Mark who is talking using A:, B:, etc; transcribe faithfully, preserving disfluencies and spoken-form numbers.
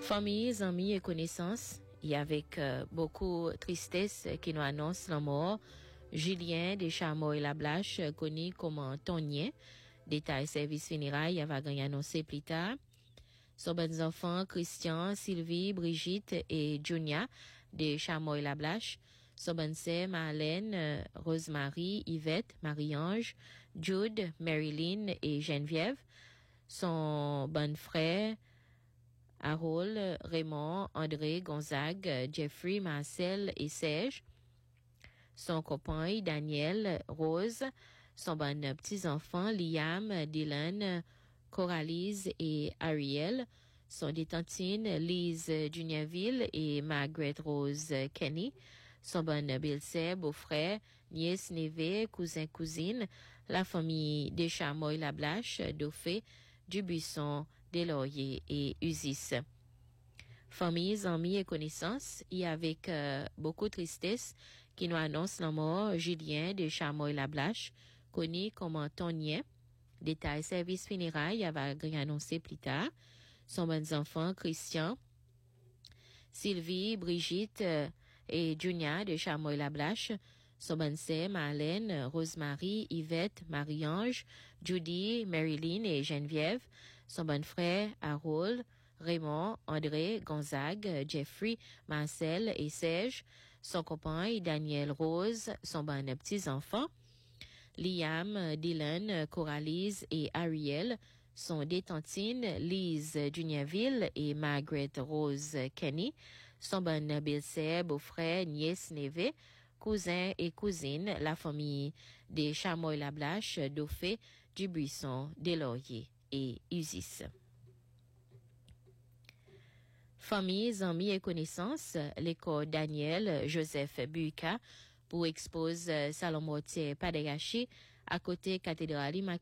A: Familles, amis et connaissances, et avec euh, beaucoup de tristesse qui nous annonce la mort, Julien Deschamaux et Lablache, connu comme Tonien, détail service funérailles, il va gagner annoncé plus tard. Son bons enfants, Christian, Sylvie, Brigitte et Junia, Deschamaux et Lablache. Son bonne sœur, Marlène, euh, Rosemary, Yvette, Marie-Ange, Jude, Marilyn et Geneviève. Son bon frère, Harold, Raymond, André, Gonzague, Jeffrey, Marcel et Serge. Son copain, Daniel, Rose. Son bon petits-enfants, Liam, Dylan, Coralise et Ariel. Son détantine, Lise Juniorville et Margaret Rose Kenny. Son bon belle-sœur, beau-frère, nièce, neveu, cousin, cousine. La famille Deschamaux et Lablache, Dauphin, Dubuisson, Deslauriers et Usis. Familles, amis et connaissances, et avec euh, beaucoup de tristesse, qui nous annonce la mort Julien Deschamaux et Lablache, connu comme Tonien. Détail service funérailles, va annoncer plus tard. Son bons enfants, Christian, Sylvie, Brigitte euh, et Junia Deschamaux et Lablache. Son bonne sœur, Marlène, Rosemary, Yvette, Marie-Ange, Judy, Marilyn et Geneviève. Son bon frère, Harold, Raymond, André, Gonzague, Jeffrey, Marcel et Serge. Son copain, Daniel Rose. Son bon petits-enfants, Liam, Dylan, Coralise et Ariel. Son détantine, Lise Juniorville et Margaret Rose Kenny. Son bon belle-sœur, beau-frère, nièce, neveu, cousins et cousines, la famille des Chameaux et Lablache, Dauphin, Dubuisson, Deslauriers et Usis. Familles, amis et connaissances, l'école Daniel Joseph Buka pour expose Salon Mortier Padagashi à côté cathédrale